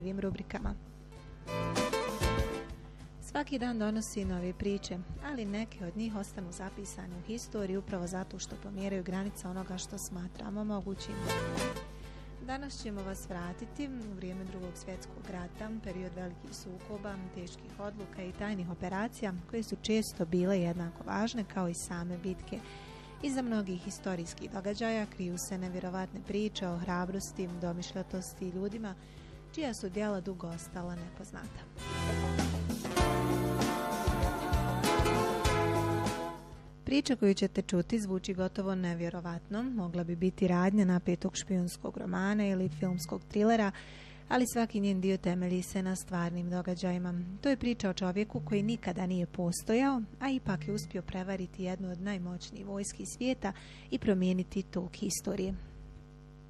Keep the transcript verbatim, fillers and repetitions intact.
ovim rubrikama. Svaki dan donosi nove priče, ali neke od njih ostanu zapisane u historiji upravo zato što pomjeraju granice onoga što smatramo mogućim. Danas ćemo vas vratiti u vrijeme Drugog svjetskog rata, period velikih sukoba, teških odluka i tajnih operacija koje su često bile jednako važne kao i same bitke. Iza mnogih historijskih događaja kriju se nevjerovatne priče o hrabrosti, domišljatosti i ljudima čija su djela dugo ostala nepoznata. Priča koju ćete čuti zvuči gotovo nevjerovatno, mogla bi biti radnja napetog špijunskog romana ili filmskog trilera, ali svaki njen dio temelji se na stvarnim događajima. To je priča o čovjeku koji nikada nije postojao, a ipak je uspio prevariti jednu od najmoćnijih vojski svijeta i promijeniti tok historije.